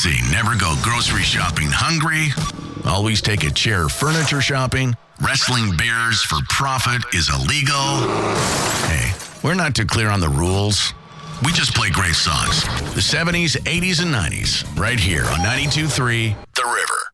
see. Never go grocery shopping hungry. Always take a chair furniture shopping. Wrestling bears for profit is illegal. Hey, we're not too clear on the rules. We just play great songs. The 70s, 80s, and 90s. Right here on 92.3 The River.